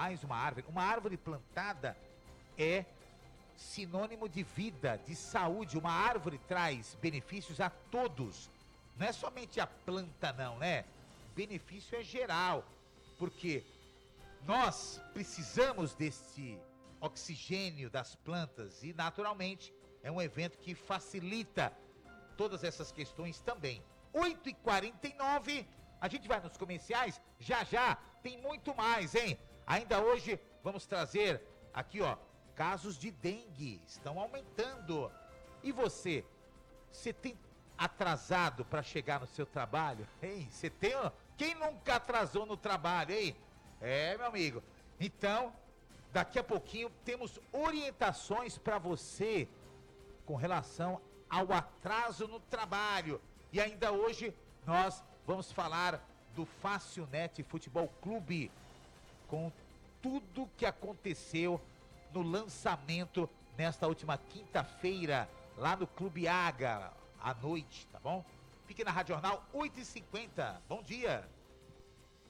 mais uma árvore. Uma árvore plantada é sinônimo de vida, de saúde. Uma árvore traz benefícios a todos. Não é somente a planta não, né? Benefício é geral, porque nós precisamos desse oxigênio das plantas e naturalmente é um evento que facilita todas essas questões também. 8h49, a gente vai nos comerciais, já já tem muito mais, hein? Ainda hoje vamos trazer aqui, ó, casos de dengue estão aumentando. E você tem atrasado para chegar no seu trabalho? Hein? Você tem? Quem nunca atrasou no trabalho, hein? É, meu amigo. Então, daqui a pouquinho temos orientações para você com relação ao atraso no trabalho. E ainda hoje nós vamos falar do Facilnet Futebol Clube, com tudo que aconteceu no lançamento nesta última quinta-feira, lá no Clube Aga, à noite, tá bom? Fique na Rádio Jornal 8h50. Bom dia!